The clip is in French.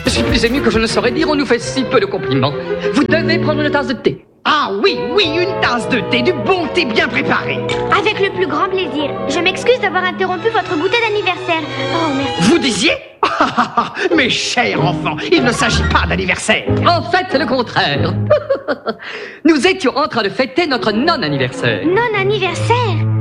Je suis plus ému que je ne saurais dire, on nous fait si peu de compliments. Vous devez prendre une tasse de thé. Ah oui, une tasse de thé, du bon thé bien préparé. Avec le plus grand plaisir. Je m'excuse d'avoir interrompu votre goûter d'anniversaire. Oh, merci. Vous disiez? Mes chers enfants, il ne s'agit pas d'anniversaire. En fait, c'est le contraire. Nous étions en train de fêter notre non-anniversaire. Non-anniversaire?